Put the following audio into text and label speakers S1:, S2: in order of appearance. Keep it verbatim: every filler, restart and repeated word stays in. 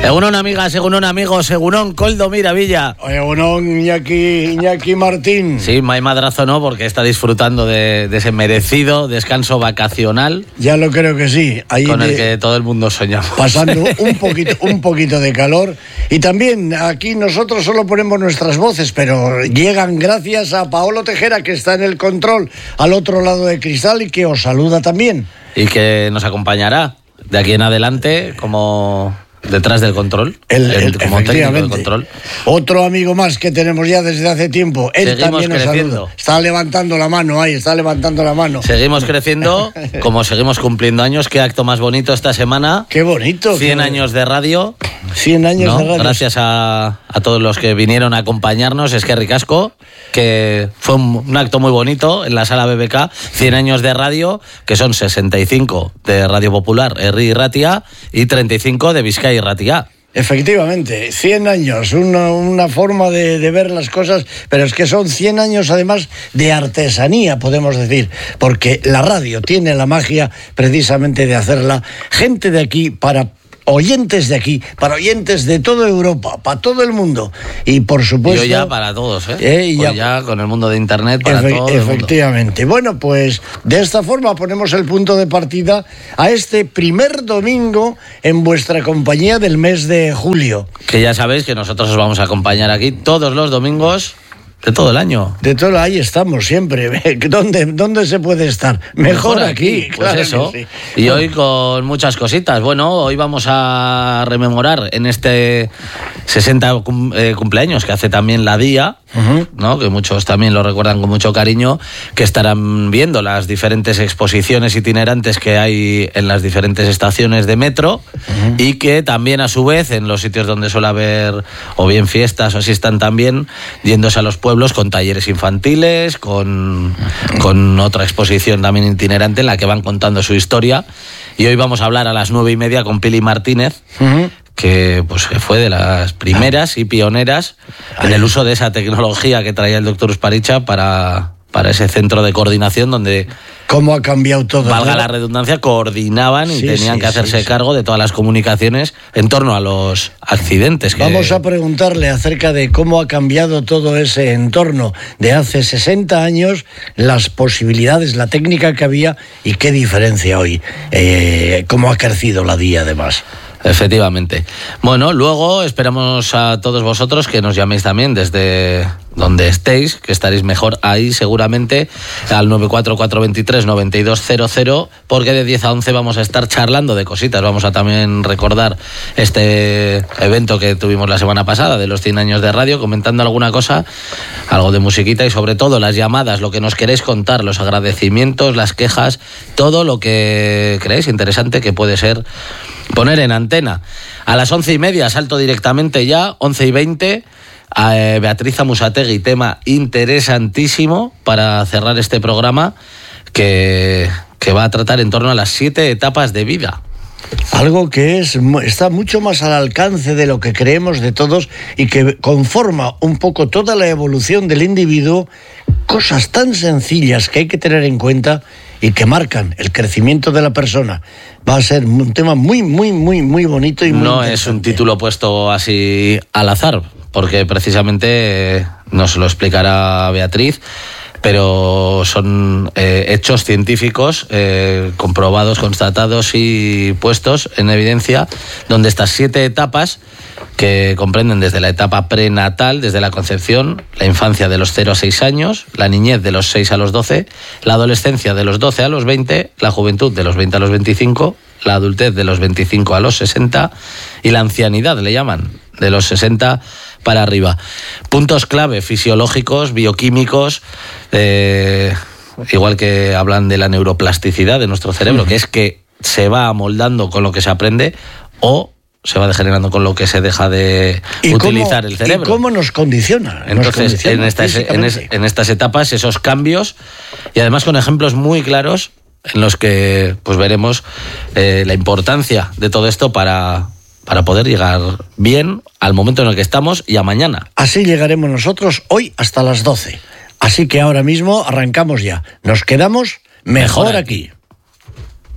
S1: Egunon, amigas, egunon, amigos, egunon, Koldo Miravilla.
S2: Egunon, Iñaki, Iñaki Martín.
S1: Sí, May Madrazo no, porque está disfrutando de, de ese merecido descanso vacacional.
S2: Ya lo creo que sí. Ahí
S1: con el
S2: de,
S1: que todo el mundo soñamos.
S2: Pasando un poquito, un poquito de calor. Y también aquí nosotros solo ponemos nuestras voces, pero llegan gracias a Paolo Tejera, que está en el control al otro lado de cristal y que os saluda también.
S1: Y que nos acompañará de aquí en adelante como detrás del control,
S2: el, el,
S1: como técnico del control.
S2: Otro amigo más que tenemos ya desde hace tiempo. Él
S1: Seguimos
S2: también nos
S1: creciendo.
S2: saluda. Está levantando la mano ahí, está levantando la mano.
S1: Seguimos creciendo, como seguimos cumpliendo años. Qué acto más bonito esta semana.
S2: Qué bonito.
S1: cien años de radio.
S2: cien años
S1: ¿no?
S2: de radio.
S1: Gracias a, a todos los que vinieron a acompañarnos. Es que ricasco, que fue un, un acto muy bonito en la sala B B K. cien años de radio, que son sesenta y cinco de Radio Popular, Herri y Ratia, y treinta y cinco de Vizcaya y Ratia.
S2: Efectivamente, cien años, una, una forma de, de ver las cosas, pero es que son cien años además de artesanía, podemos decir, porque la radio tiene la magia precisamente de hacerla gente de aquí para oyentes de aquí, para oyentes de toda Europa, para todo el mundo. Y por supuesto...
S1: Y yo ya para todos, ¿eh?
S2: eh y
S1: pues
S2: ya,
S1: ya con el mundo de Internet para
S2: efe-
S1: todo el mundo.
S2: Efectivamente. Bueno, pues de esta forma ponemos el punto de partida a este primer domingo en vuestra compañía del mes de julio.
S1: Que ya sabéis que nosotros os vamos a acompañar aquí todos los domingos de todo el año.
S2: De todo, ahí estamos siempre. ¿Dónde, dónde se puede estar? Mejor, Mejor aquí,
S1: aquí.
S2: Claro
S1: pues eso.
S2: Sí.
S1: Y bueno, hoy con muchas cositas. Bueno, hoy vamos a rememorar en este sesenta eh, cumpleaños que hace también la Día, uh-huh. ¿no? Que muchos también lo recuerdan con mucho cariño, que estarán viendo las diferentes exposiciones itinerantes que hay en las diferentes estaciones de metro, uh-huh. y que también a su vez en los sitios donde suele haber o bien fiestas o así están también yéndose a los pueblos con talleres infantiles, con, con otra exposición también itinerante en la que van contando su historia. Y hoy vamos a hablar a las nueve y media con Pili Martínez, uh-huh. que pues fue de las primeras y pioneras en el uso de esa tecnología que traía el doctor Usparicha para, para ese centro de coordinación donde...
S2: ¿Cómo ha cambiado todo?
S1: Valga
S2: ¿no?
S1: la redundancia, coordinaban y
S2: sí,
S1: tenían
S2: sí,
S1: que hacerse
S2: sí, sí.
S1: cargo de todas las comunicaciones en torno a los accidentes. Que...
S2: Vamos a preguntarle acerca de cómo ha cambiado todo ese entorno de hace sesenta años, las posibilidades, la técnica que había y qué diferencia hoy, eh, cómo ha crecido la Día además.
S1: Efectivamente. Bueno, luego esperamos a todos vosotros que nos llaméis también desde donde estéis, que estaréis mejor ahí seguramente, al nueve cuatro cuatro dos tres nueve dos cero cero, porque de diez a once vamos a estar charlando de cositas. Vamos a también recordar este evento que tuvimos la semana pasada de los cien años de radio, comentando alguna cosa, algo de musiquita y sobre todo las llamadas, lo que nos queréis contar, los agradecimientos, las quejas, todo lo que creéis interesante que puede ser poner en antena. A las once y media salto directamente ya, once y veinte, a eh, Beatriz Amusategui, tema interesantísimo para cerrar este programa que, que va a tratar en torno a las siete etapas de vida.
S2: Algo que es está mucho más al alcance de lo que creemos de todos y que conforma un poco toda la evolución del individuo, cosas tan sencillas que hay que tener en cuenta y que marcan el crecimiento de la persona. Va a ser un tema muy, muy, muy, muy bonito y muy
S1: No es un título puesto así al azar, porque precisamente nos lo explicará Beatriz, pero son eh, hechos científicos eh, comprobados, constatados y puestos en evidencia, donde estas siete etapas, que comprenden desde la etapa prenatal, desde la concepción, la infancia de los cero a seis años, la niñez de los seis a los doce, la adolescencia de los doce a los veinte, la juventud de los veinte a los veinticinco, la adultez de los veinticinco a los sesenta y la ancianidad, le llaman, de los sesenta para arriba. Puntos clave fisiológicos, bioquímicos, eh, igual que hablan de la neuroplasticidad de nuestro cerebro, uh-huh. que es que se va amoldando con lo que se aprende o se va degenerando con lo que se deja de utilizar
S2: cómo,
S1: el cerebro.
S2: ¿Y cómo nos condiciona?
S1: Entonces,
S2: nos condiciona
S1: en, estas, en, es, en estas etapas, esos cambios, y además con ejemplos muy claros en los que pues veremos eh, la importancia de todo esto para, para poder llegar bien al momento en el que estamos y a mañana.
S2: Así llegaremos nosotros hoy hasta las doce. Así que ahora mismo arrancamos ya. Nos quedamos mejor, mejor aquí. aquí.